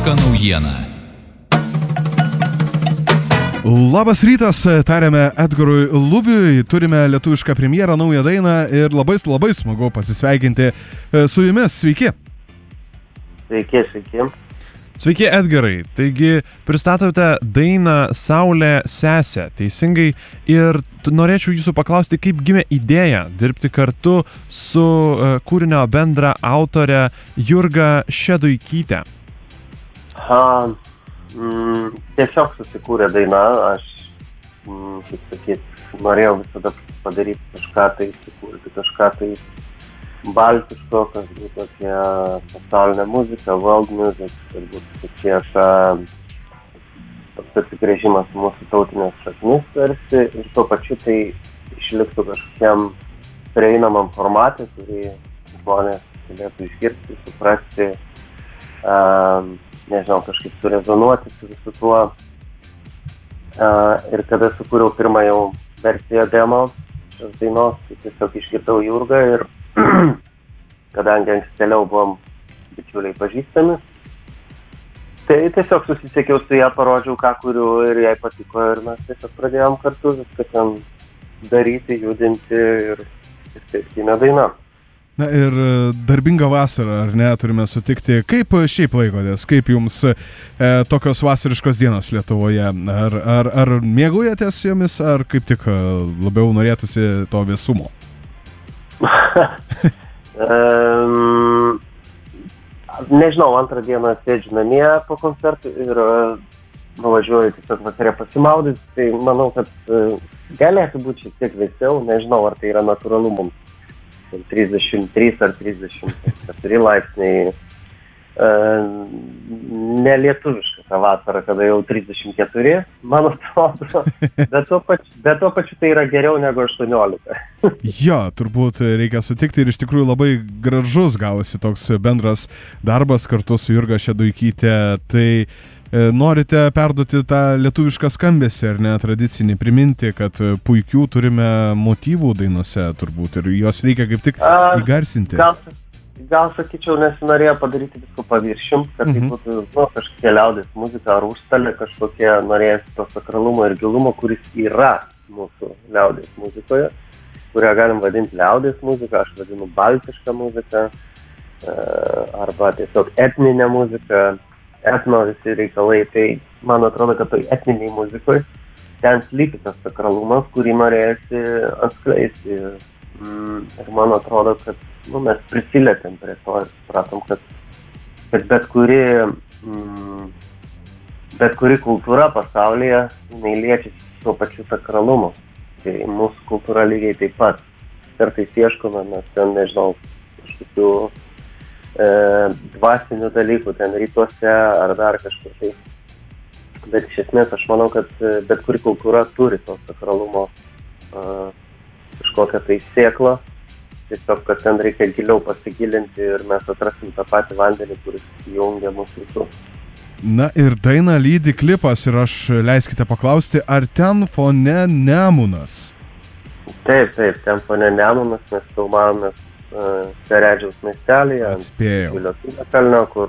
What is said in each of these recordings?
Lietuviška naujiena. Labas rytas, tariame Edgarui Lubiui, turime lietuvišką premjerą, naują dainą ir labai smagu pasisveikinti su jumis. Sveiki. Sveiki. Sveiki, Edgarai. Taigi, pristatote dainą Saulė sesė, teisingai, ir norėčiau jūsų paklausti, kaip gimė idėja dirbti kartu su kūrinio bendra autore Jurga Šeduikyte. Tiesiog susikūrė daina, aš, kaip sakyt, norėjau visada padaryti kažką tai, sukurti kažką tai baltiško, kas būtų apie pasaulinę muziką, world music, kad būtų šiek toks atsigrėžimas mūsų tautinės šaknis tarsi ir tuo pačiu tai išliktų kažkokiam prieinamam formatui, kurį žmonės galėtų išgirsti, suprasti, nežinau, kažkaip surezonuoti su visu tuo. Ir kada sukūriau pirmą jau versiją demo šios dainos, tai tiesiog išgirdau Jurgą ir kadangi ankstėliau buvom bičiuliai pažįstami, tai tiesiog susisiekiau su ją, parodžiau, ką kuriu ir jai patiko ir mes tiesiog pradėjom kartu viską ten daryti, judinti ir taip gimė daina. Na ir darbinga vasara, ar ne, turime sutikti. Kaip šiaip laikotės, kaip jums tokios vasariškos dienos Lietuvoje? Ar mėgaujatės jomis, ar kaip tik labiau norėtųsi to vėsumo? Nežinau, antrą dieną sėdžiu namie po koncertų ir nuvažiuoju tiesiog vakare pasimaudyti, tai manau, kad galėtų būti šiek tiek vėsiau, nežinau, ar tai yra natūralu mums. 33 ar 34 laipsniai, nelietuviška ta vasara, kada jau 34, man atrodo, bet tuo pačiu tai yra geriau negu 18. Jo, turbūt reikia sutikti ir iš tikrųjų labai gražus gavosi toks bendras darbas kartu su Jurga Šeduikyte. Tai norite perduoti tą lietuvišką skambesį, ar ne, tradicinį, priminti, kad puikių turime motyvų dainose turbūt ir juos reikia kaip tik įgarsinti. Gal sakyčiau, nesinorėjo padaryti visko paviršium, kad tai būtų kažkokia liaudies muzika ar užstalė, kažkokie norėjęs to sakralumo ir gilumo, kuris yra mūsų liaudies muzikoje, kurią galim vadinti liaudies muzika, aš vadinu baltišką muziką, arba tiesiog etninę muziką, etno visi reikalai. Tai man atrodo, kad tai etniniai muzikoje ten slypi tas sakralumas, kurį norėjosi atskleisti. Ir man atrodo, kad mes prisilietėm prie to ir supratom, kad bet kuri kultūra pasaulyje, jinai liečiasi tuo pačiu sakralumu. Tai mūsų kultūra lygiai taip pat. Kartais ieškome, mes ten, nežinau, kažkokių dvasinių dalykų ten rytuose ar dar kažkur tai. Bet iš esmės aš manau, kad bet kuri kultūra turi to sakralumo kažkokią tai sėklą, tiesiog, kad ten reikia giliau pasigilinti ir mes atrasim tą patį vandenį, kuris jungia mūsų visus. Na ir dainą lydi klipas ir aš leiskite paklausti, ar ten fone Nemunas? Taip, ten fone Nemunas, mes filmavomės Seredžiaus miestelėje, Atspėjau. ant Viliotinio kalnio, kur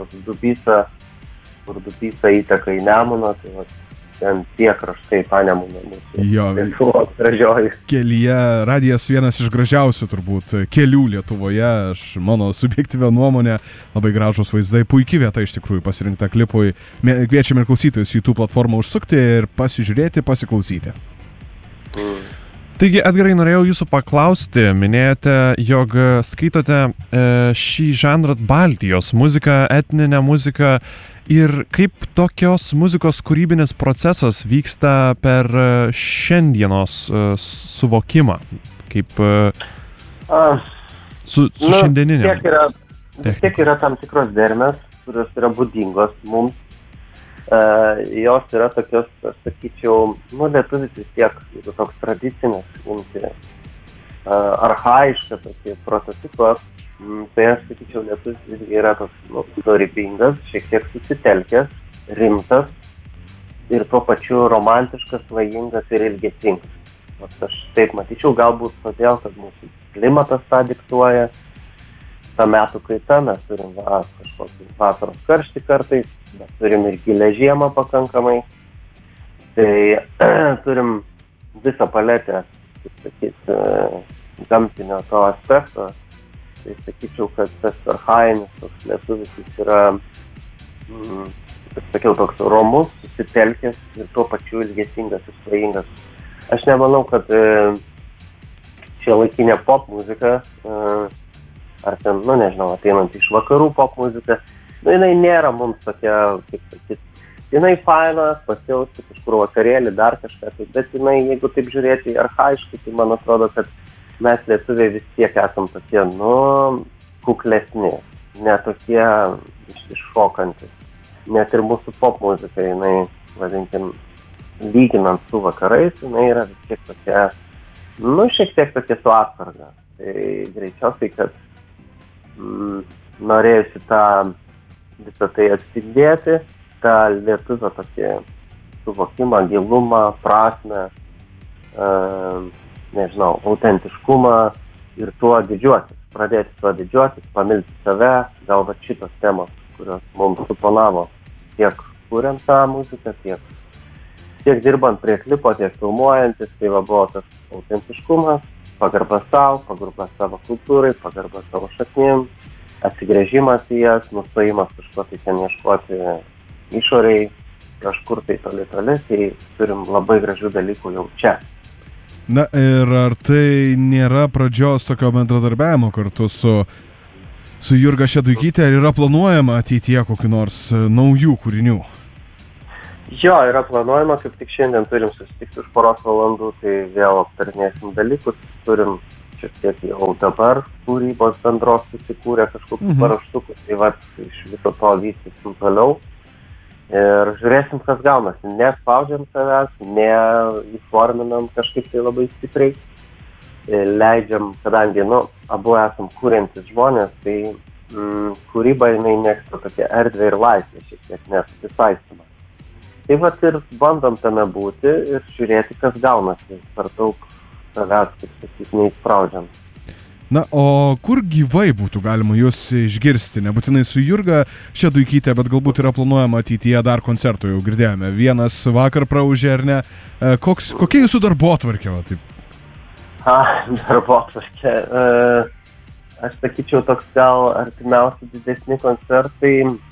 Dubysa įteka į Nemuną, tai va, ten tie kraštai Panemuno mūsų. Jo, Lietuvos gražioji. Kelyje radijas vienas iš gražiausių turbūt kelių Lietuvoje, mano subjektyvia nuomonė, labai gražus vaizdai, puikia vieta iš tikrųjų pasirinkta klipui. Kviečiame ir klausytojus YouTube platformą užsukti ir pasižiūrėti, pasiklausyti. Taigi, Edgarai, norėjau jūsų paklausti, minėjote, jog skaitote šį žanrą Baltijos muziką, etninę muziką ir kaip tokios muzikos kūrybinis procesas vyksta per šiandienos suvokimą, kaip su šiandieninėm. Vis tiek yra tam tikros dermės, kurios yra būdingos mums. Jos yra tokios, aš sakyčiau, lietuvis vis tiek, jeigu toks tradicinis, archaiškas, prototipas, tai aš sakyčiau, lietuvis yra toks dorybingas, šiek tiek susitelkęs, rimtas ir tuo pačiu romantiškas, svajingas ir ilgesingas. Aš taip matyčiau, galbūt todėl, kad mūsų klimatas tą diktuoja. ta metų kaita, mes turim kažkokį vasaros karštį kartais, mes turim ir gilę žiemą pakankamai. Tai turim visą paletę, kaip sakyt, gamtinio to aspekto. Tai sakyčiau, kad tas archajinis toks lietuvis jis yra, kaip sakiau, toks romus, susitelkęs ir tuo pačiu ilgesingas ir svajingas. Aš nemanau, kad šiuolaikinė pop muzika, ar ten, nežinau, ateinant iš vakarų pop muzika, jinai nėra mums tokia, kaip sakyt, jinai faina, pasijausti kažkur vakarėlį, dar kažką, bet jinai, jeigu taip žiūrėti archaiškai, tai man atrodo, kad mes lietuviai vis tiek esam tokie, kuklesni, ne tokie iššokantis. Net ir mūsų pop muzika, jinai, vadinkim, lyginant su vakarais, jinai yra vis tiek tokia, šiek tiek tokia su atsarga. Tai greičiausiai, kad norėjusi visą tai atspindėti, tą lietuvio tokį suvokimą, gilumą, prasmę, nežinau, autentiškumą ir tuo didžiuotis. Pradėti tuo didžiuotis, pamilti save, gal va šitos temos, kurios mums suponavo tiek kuriant tą muziką, tiek dirbant prie klipo, tiek filmuojantis, tai va buvo tas autentiškumas, pagarba savo, pagarba savo kultūrai, pagarba savo šaknim, atsigręžimas į jas, nustojimas kažko tai ten ieškoti išoriai, kažkur tai toli, tai turim labai gražių dalykų jau čia. Na ir ar tai nėra pradžios tokio bendradarbiavimo kartu su Jurga Šeduikyte, ar yra planuojama ateityje kokių nors naujų kūrinių? Jo, yra planuojama, kaip tik šiandien turim susitikti už poros valandų, tai vėl aptarinėsim dalykus, turim šiek tiek jau dabar kūrybos bendros susikūrę kažkokius paraštukus, tai va iš viso to vystysim toliau. Ir žiūrėsim, kas gaunasi. Nespaudžiam savęs, neįforminam kažkaip tai labai stipriai. Leidžiam, kadangi, abu esam kuriantis žmonės, tai kūryba jinai mėgsta tokia erdvė ir laisvė, šiek tiek nesusisaistymą. Tai vat ir bandom tame būti ir žiūrėti, kas gaunasi. Per daug savęs, kaip sakyt, neįspraudžiam. Na, o kur gyvai būtų galima jūs išgirsti? Nebūtinai su Jurga Šeduikyte, bet galbūt yra planuojama ateityje dar koncertų, jau girdėjome. Vienas vakar praūžė, ar ne? Kokia jūsų darbotvarkė, va taip? Darbotvarkė. Aš sakyčiau, toks gal artimiausi didesni koncertai.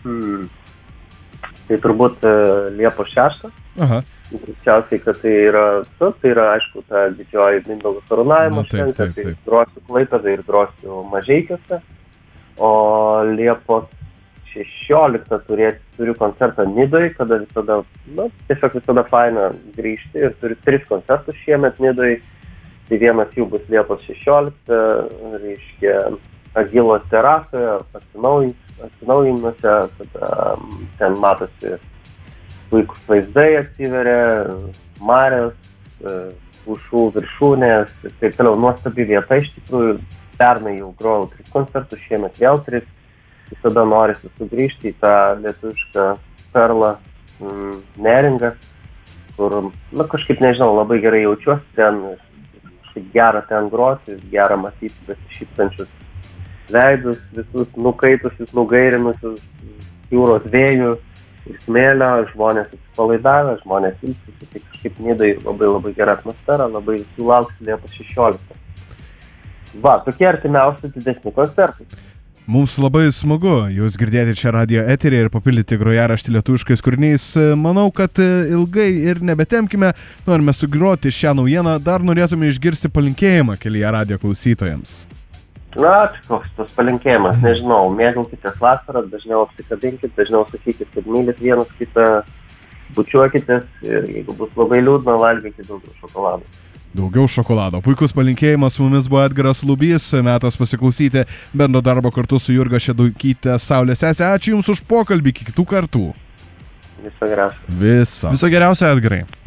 Tai turbūt Liepos 6. Aha. Greičiausiai, kad tai yra, aišku, ta didžioji Mindaugo karūnavimo šventė, tai grosiu Klaipėdoje ir grosiu Mažeikiuose, o Liepos 16 turiu koncertą Nidoje, kada tiesiog visada faina grįžti ir turiu 3 koncertus šiemet Nidoje, tai vienas jų bus Liepos 16, reiškia Agilos terasoje, atsinaujimuose, tada ten matosi puikus vaizdai atsiveria, marios, pušų viršūnės ir taip toliau. Nuostabi vieta, iš tikrųjų, pernai jau grojau 3 koncertus, šiemet vėl 3. Visada norisi sugrįžti į tą lietuvišką perlą Neringą, kur, kažkaip nežinau, labai gerai jaučiuosi ten, kažkaip gera ten groti, gera matyti besišypsančius veidus, visus nukaitusius, nugairinusius jūros vėjų ir smėlio, žmonės atsipalaidavę, žmonės ilsisi, tai kažkaip Nidai labai gera atmosfera, labai visų lauksiu Liepos 16. Va, tokie artimiausi didesni koncertai. Mums labai smagu jūs girdėti čia radijo eteryje ir papildyti grojaraštį lietuviškais kūriniais. Manau, kad ilgai ir nebetempkime, norime sugroti šią naujieną, dar norėtume išgirsti palinkėjimą kelyje radijo klausytojams. Na, koks tas palinkėjimas, nežinau, mėgaukitės vasarą, dažniau apsikabinkit, dažniau sakykit, kad mylit vienas kitą, bučiuokitės ir jeigu bus labai liūdna, valgykit daugiau šokolado. Daugiau šokolado. Puikus palinkėjimas, su mumis buvo Edgaras Lubys, metas pasiklausyti bendro darbo kartu su Jurga Šeduikyte Saulės sesė. Ačiū Jums už pokalbį, iki kitų kartų. Viso geriausio. Viso geriausio, Edgarai.